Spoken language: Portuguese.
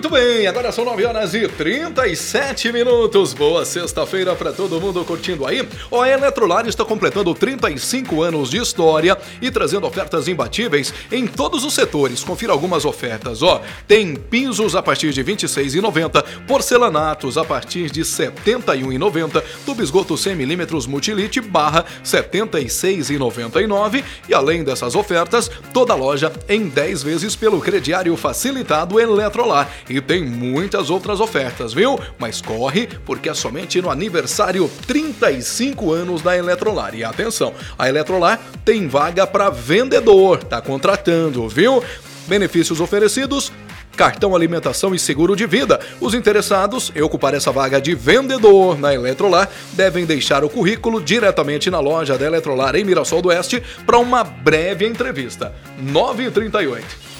Muito bem, agora são 9h37. Boa sexta-feira para todo mundo curtindo aí. A Eletrolar está completando 35 anos de história e trazendo ofertas imbatíveis em todos os setores. Confira algumas ofertas, Tem pisos a partir de R$ 26,90, porcelanatos a partir de R$ 71,90, tubo esgoto 100 mm Multilite barra R$ 76,99 e além dessas ofertas, toda a loja em 10 vezes pelo crediário facilitado Eletrolar. E tem muitas outras ofertas, viu? Mas corre, porque é somente no aniversário 35 anos da Eletrolar. E atenção, a Eletrolar tem vaga para vendedor, tá contratando, viu? Benefícios oferecidos: cartão alimentação e seguro de vida. Os interessados em ocupar essa vaga de vendedor na Eletrolar devem deixar o currículo diretamente na loja da Eletrolar em Mirassol do Oeste para uma breve entrevista. 9h38.